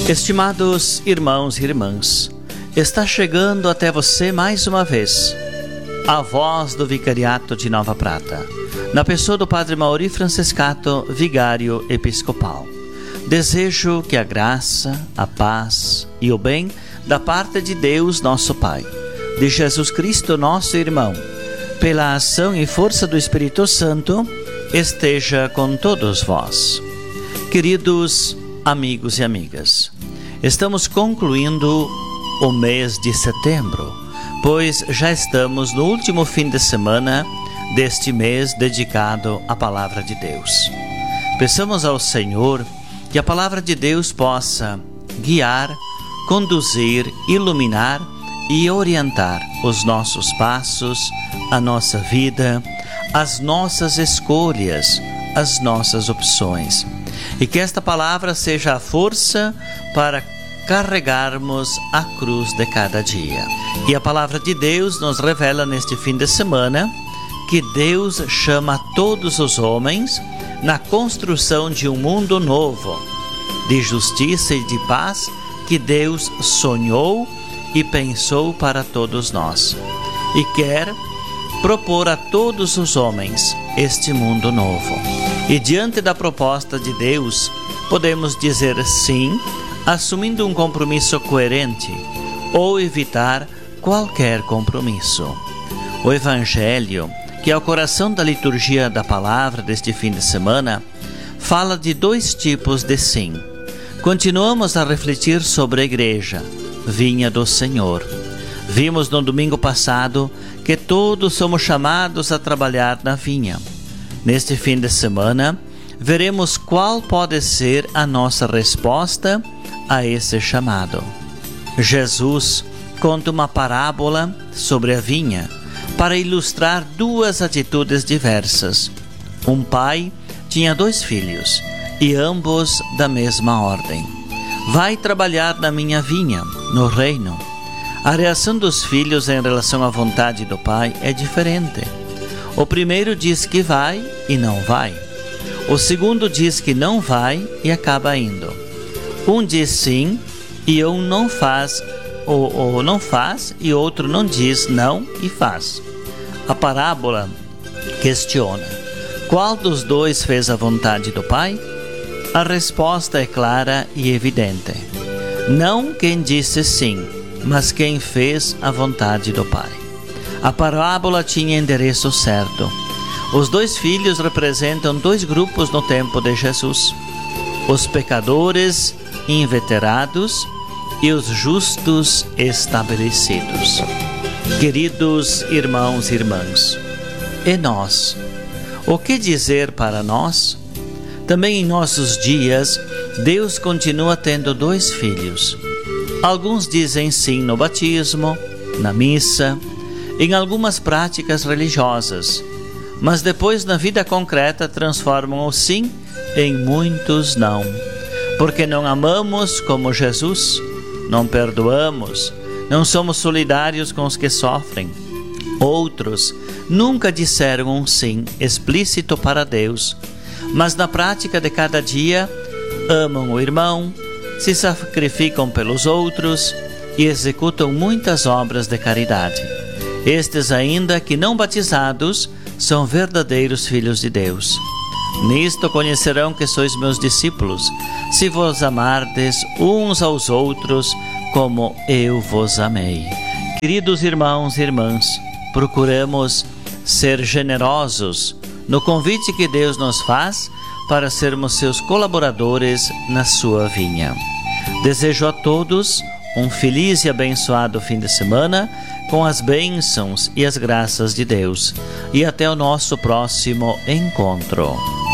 Estimados irmãos e irmãs, está chegando até você mais uma vez a voz do Vicariato de Nova Prata, na pessoa do Padre Mauri Francescato, Vigário Episcopal. Desejo que a graça, a paz e o bem da parte de Deus, nosso Pai, de Jesus Cristo, nosso irmão, pela ação e força do Espírito Santo, esteja com todos vós. Queridos amigos e amigas, estamos concluindo o mês de setembro, pois já estamos no último fim de semana deste mês dedicado à Palavra de Deus. Peçamos ao Senhor que a Palavra de Deus possa guiar, conduzir, iluminar e orientar os nossos passos, a nossa vida, as nossas escolhas, as nossas opções. E que esta palavra seja a força para carregarmos a cruz de cada dia. E a palavra de Deus nos revela neste fim de semana que Deus chama todos os homens na construção de um mundo novo, de justiça e de paz que Deus sonhou e pensou para todos nós. E quer propor a todos os homens este mundo novo. E diante da proposta de Deus, podemos dizer sim, assumindo um compromisso coerente, ou evitar qualquer compromisso. O Evangelho, que é o coração da liturgia da palavra deste fim de semana, fala de dois tipos de sim. Continuamos a refletir sobre a igreja, vinha do Senhor. Vimos no domingo passado que todos somos chamados a trabalhar na vinha. Neste fim de semana, veremos qual pode ser a nossa resposta a esse chamado. Jesus conta uma parábola sobre a vinha para ilustrar duas atitudes diversas. Um pai tinha 2 filhos e ambos da mesma ordem. Vai trabalhar na minha vinha, no reino. A reação dos filhos em relação à vontade do pai é diferente. O primeiro diz que vai e não vai. O segundo diz que não vai e acaba indo. Um diz sim e um não faz, ou não faz, e outro não diz não e faz. A parábola questiona: qual dos dois fez a vontade do Pai? A resposta é clara e evidente. Não quem disse sim, mas quem fez a vontade do Pai. A parábola tinha endereço certo. Os 2 filhos representam 2 grupos no tempo de Jesus: os pecadores inveterados e os justos estabelecidos. Queridos irmãos e irmãs, e nós? O que dizer para nós? Também em nossos dias, Deus continua tendo 2 filhos. Alguns dizem sim no batismo, na missa, em algumas práticas religiosas, mas depois na vida concreta transformam o sim em muitos não. Porque não amamos como Jesus, não perdoamos, não somos solidários com os que sofrem. Outros nunca disseram um sim explícito para Deus, mas na prática de cada dia amam o irmão, se sacrificam pelos outros e executam muitas obras de caridade. Estes, ainda que não batizados, são verdadeiros filhos de Deus. Nisto conhecerão que sois meus discípulos, se vos amardes uns aos outros como eu vos amei. Queridos irmãos e irmãs, procuramos ser generosos no convite que Deus nos faz para sermos seus colaboradores na sua vinha. Desejo a todos um feliz e abençoado fim de semana com as bênçãos e as graças de Deus. E até o nosso próximo encontro.